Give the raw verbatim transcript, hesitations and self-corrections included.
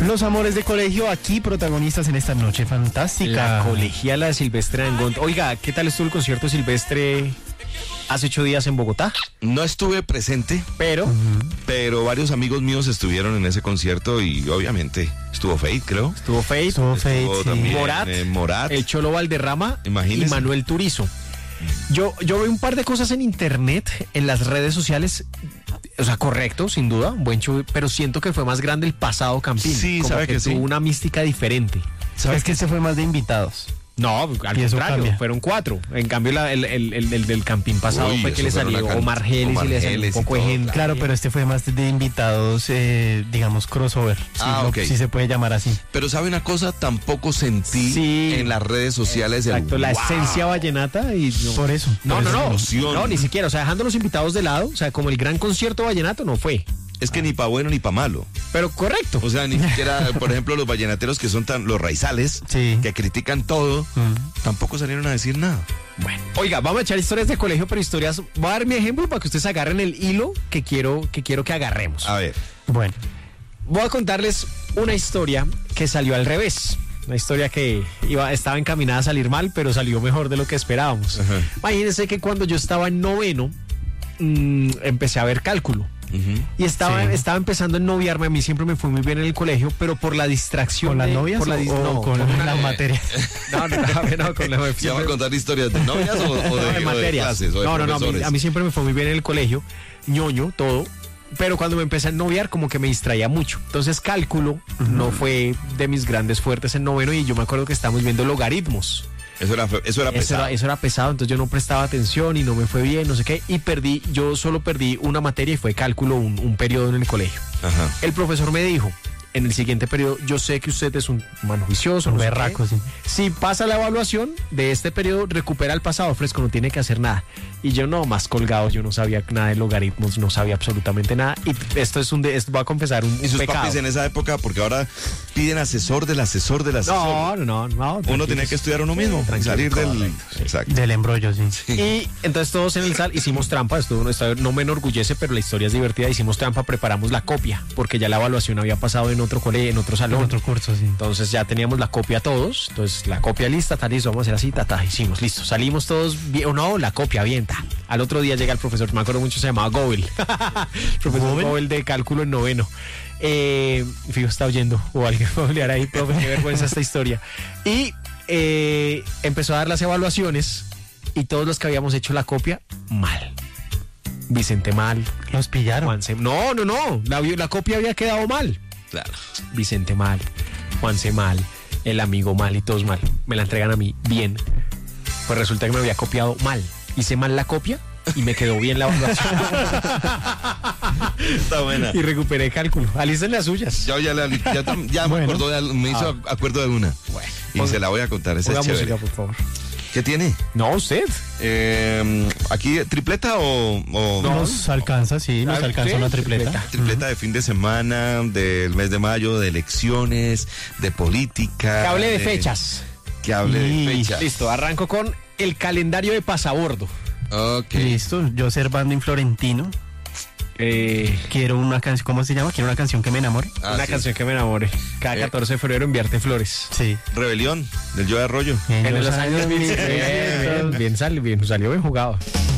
Los amores de colegio aquí protagonistas en esta noche fantástica. La colegiala de Silvestre Dangond. Oiga, ¿qué tal estuvo el concierto de Silvestre hace ocho días en Bogotá? No estuve presente, Pero, uh-huh. pero varios amigos míos estuvieron en ese concierto y obviamente estuvo Fate, creo. estuvo Fate, Estuvo Fate, Estuvo sí. también, Morat, eh, Morat. el Cholo Valderrama Imagínese. y Manuel Turizo. Yo, yo veo un par de cosas en internet, en las redes sociales, o sea, correcto, sin duda, un buen show, pero siento que fue más grande el pasado Campín. Sí, como sabe que que tuvo sí. una mística diferente. ¿Sabes que se fue más de invitados? No, al Y eso contrario, cambia. fueron cuatro. En cambio, la- el, el, el, el del Campín pasado Uy, fue que eso le fueron salió una can- Omar Geles Omar y le salió un Geles y poco de todo, gente. Claro, pero este fue más de invitados, eh, digamos, crossover. Sí, Ah, lo- ok. sí se puede llamar así. Pero ¿sabe una cosa? Tampoco sentí Sí. en las redes sociales el Exacto, la wow. esencia vallenata y no. Por eso. No, por no, eso. no, emoción. no, ni siquiera, o sea, dejando los invitados de lado, o sea, como el gran concierto vallenato no fue, Es que ni pa' bueno ni pa' malo. pero correcto. O sea, ni siquiera, por ejemplo, los vallenateros que son tan, los raizales, Sí. que critican todo, Mm. tampoco salieron a decir nada. Bueno, oiga, vamos a echar historias de colegio, pero historias, voy a dar mi ejemplo para que ustedes agarren el hilo que quiero que quiero que agarremos. A ver. Bueno, Voy a contarles una historia que salió al revés. Una historia que iba, estaba encaminada a salir mal, pero salió mejor de lo que esperábamos. Ajá. Imagínense que cuando yo estaba en noveno, mmm, empecé a ver cálculo. Ujú. Y estaba, Sí. estaba empezando a noviarme, a mí siempre me fue muy bien en el colegio, pero por la distracción. ¿con las de- novias por la o, dis- o no, con una- las materias? No, no, no, no, con la ¿Ya va a siempre- contar historias de novias o, o de, no, de o de materias. clases o de no, no, no, a mí, profesores? a mí siempre me fue muy bien en el colegio, ñoño, todo. Pero cuando me empecé a noviar, como que me distraía mucho. Entonces, cálculo no fue de mis grandes fuertes en noveno. Y yo me acuerdo que estábamos viendo logaritmos. Eso era, fe- eso era Eso pesado. era, eso era pesado, entonces yo no prestaba atención y no me fue bien, no sé qué. Y perdí, yo solo perdí una materia y fue cálculo, un, un periodo en el colegio. Ajá. El profesor me dijo, en el siguiente periodo, yo sé que usted es un mano juicioso, Un no sé berraco, qué. sí. Si pasa la evaluación de este periodo, recupera el pasado fresco, no tiene que hacer nada. Y yo no, más colgado, yo no sabía nada de logaritmos, no sabía absolutamente nada. Y esto es un, de, esto voy a confesar, un, Y un sus pecado. papis en esa época, porque ahora piden asesor del asesor del asesor. No, no, no, no. Uno tranquilos. tenía que estudiar uno mismo, Tranquilo, salir del... correcto, sí. Exacto. Del embrollo, sí. Y entonces todos en el sal hicimos trampa, esto no, no me enorgullece, pero la historia es divertida, hicimos trampa, preparamos la copia, porque ya la evaluación había pasado en otro colegio, en otro En salón. otro curso, sí. Entonces ya teníamos la copia todos, entonces la copia lista, tal, listo, vamos a hacer así, ta, ta, hicimos, listo, salimos todos, bien, o no, la copia, bien, ta. Al otro día llega el profesor, me acuerdo mucho, se llamaba Gobel, profesor ¿Gobel? Gobel de cálculo en noveno. Eh, fijo, está oyendo, o alguien familiar ahí, profe, qué vergüenza esta historia. Y eh, empezó a dar las evaluaciones y todos los que habíamos hecho la copia, mal. Vicente mal, Los pillaron. Juanse, no, no, no, la, la copia había quedado mal. Claro. Vicente mal, Juanse mal, el amigo mal y todos mal. Me la entregan a mí bien. Pues resulta que me había copiado mal. Hice mal la copia y me quedó bien la evaluación. Está buena. Y recuperé cálculo. Alisten las suyas. Yo ya, le- ya, tam- ya Bueno. me, acordó de, al- me hizo acuerdo de una. Bueno, Y ponga- se la voy a contar, esa Ponga es chévere. música, por favor. ¿Qué tiene? No, usted. Eh, ¿Aquí tripleta o...? o- Nos alcanza, sí, nos Ah, alcanza sí, una tripleta. tripleta. Tripleta de fin de semana, del mes de mayo, de elecciones, de política. Que hable de fechas. Que hable Y- de fechas. Listo, arranco con el calendario de pasabordo. Ok. Listo, yo Servando en Florentino. Eh, Quiero una canción, ¿cómo se llama? Quiero una canción que me enamore. Ah, una sí. canción que me enamore. Cada Eh. catorce de febrero enviarte flores. Sí. Rebelión, del Yo de Arroyo. En los años mil. Bien, bien, bien, sal- bien, salió bien jugado.